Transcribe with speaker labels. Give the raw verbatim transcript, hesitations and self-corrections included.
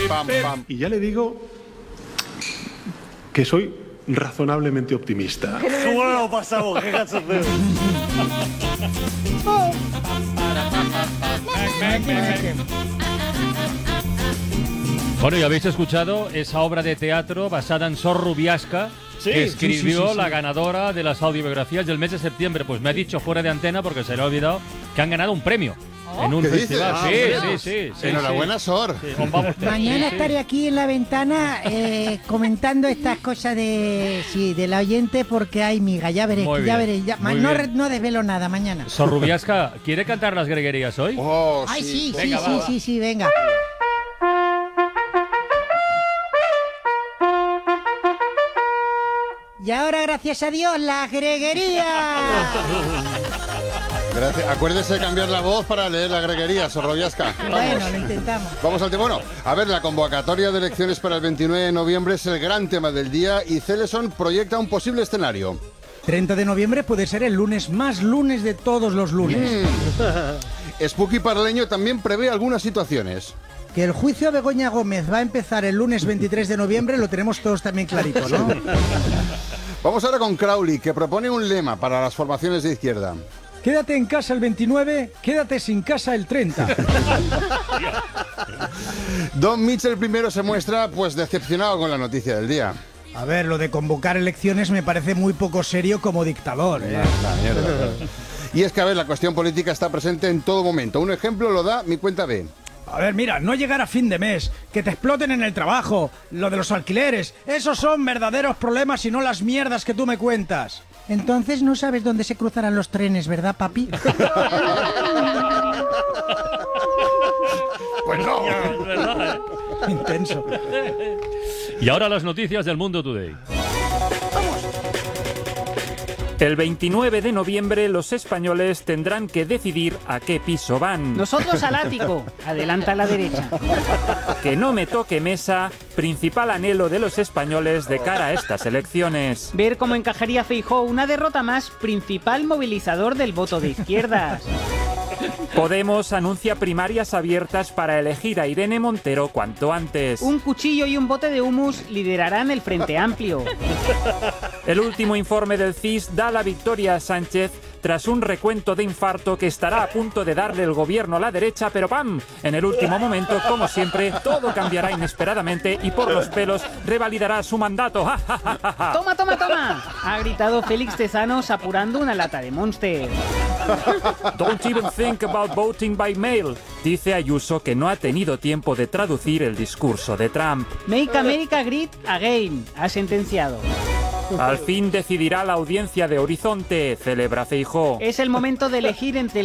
Speaker 1: Pam, pam.
Speaker 2: Y ya le digo que soy razonablemente optimista.
Speaker 3: Bueno, pasamos, qué cachondeo.
Speaker 4: Bueno, y habéis escuchado esa obra de teatro basada en Sor Rubiasca,
Speaker 3: Sí,
Speaker 4: que escribió
Speaker 3: sí, sí, sí, sí.
Speaker 4: la ganadora de las audiobiografías del mes de septiembre. Pues me ha dicho fuera de antena, porque se le ha olvidado, que han ganado un premio en un
Speaker 1: ¿Qué
Speaker 4: festival.
Speaker 1: dices?
Speaker 4: Sí,
Speaker 1: Ah,
Speaker 4: sí, sí, sí.
Speaker 1: Enhorabuena,
Speaker 4: sí.
Speaker 1: Sor.
Speaker 4: Sí, os vamos a-
Speaker 5: Mañana
Speaker 4: sí, sí.
Speaker 5: estaré aquí en la ventana eh, comentando estas cosas de sí, de la oyente porque hay miga, ya veréis,
Speaker 4: Muy
Speaker 5: ya
Speaker 4: bien,
Speaker 5: veréis. Ya, ma-
Speaker 4: muy
Speaker 5: no,
Speaker 4: bien.
Speaker 5: re- no desvelo nada mañana.
Speaker 4: Sor Rubiasca, ¿quiere cantar las greguerías hoy?
Speaker 1: Oh,
Speaker 5: Ay, sí, sí,
Speaker 4: Venga,
Speaker 5: sí,
Speaker 4: va, va.
Speaker 5: sí, sí, venga. Y ahora, gracias a Dios, las greguerías.
Speaker 1: Gracias. Acuérdese de cambiar la voz para leer la greguería, Sor Rubiasca.
Speaker 5: Bueno, lo intentamos.
Speaker 1: Vamos al tema. Bueno, a ver, la convocatoria de elecciones para el veintinueve de noviembre es el gran tema del día y Celeson proyecta un posible escenario.
Speaker 6: treinta de noviembre puede ser el lunes más lunes de todos los lunes.
Speaker 1: Spooky Paraleño también prevé algunas situaciones.
Speaker 6: Que el juicio a Begoña Gómez va a empezar el lunes veintitrés de noviembre lo tenemos todos también clarito, ¿no?
Speaker 1: Vamos ahora con Crowley, que propone un lema para las formaciones de izquierda.
Speaker 6: Quédate en casa el veintinueve, quédate sin casa el treinta.
Speaker 1: Don Mitchell primero se muestra pues decepcionado con la noticia del día.
Speaker 6: A ver, lo de convocar elecciones me parece muy poco serio como dictador, ¿eh?
Speaker 1: La mierda. Y es que, a ver, la cuestión política está presente en todo momento. Un ejemplo lo da mi cuenta B.
Speaker 6: A ver, mira, no llegar a fin de mes, que te exploten en el trabajo, lo de los alquileres, esos son verdaderos problemas y no las mierdas que tú me cuentas.
Speaker 5: Entonces no sabes dónde se cruzarán los trenes, ¿verdad, papi?
Speaker 1: Pues no.
Speaker 4: Es verdad, ¿eh?
Speaker 6: Intenso.
Speaker 4: Y ahora las noticias del Mundo Today.
Speaker 7: El veintinueve de noviembre los españoles tendrán que decidir a qué piso van.
Speaker 8: Nosotros al ático, adelanta a la derecha.
Speaker 7: Que no me toque mesa, principal anhelo de los españoles de cara a estas elecciones.
Speaker 8: Ver cómo encajaría Feijóo una derrota más, principal movilizador del voto de izquierdas.
Speaker 7: Podemos anuncia primarias abiertas para elegir a Irene Montero cuanto antes.
Speaker 8: Un cuchillo y un bote de humus liderarán el Frente Amplio.
Speaker 7: El último informe del C I S da la victoria a Sánchez tras un recuento de infarto que estará a punto de darle el gobierno a la derecha, pero ¡pam! En el último momento, como siempre, todo cambiará inesperadamente y por los pelos revalidará su mandato. ¡Ja, ja, ja, ja, ja!
Speaker 8: ¡Toma, toma, toma! Ha gritado Félix Tezanos apurando una lata de Monster.
Speaker 7: Don't even think about voting by mail, dice Ayuso, que no ha tenido tiempo de traducir el discurso de Trump.
Speaker 8: Make America Great Again, ha sentenciado.
Speaker 7: Al fin decidirá la audiencia de Horizonte, celebra Feijóo.
Speaker 8: Es el momento de elegir entre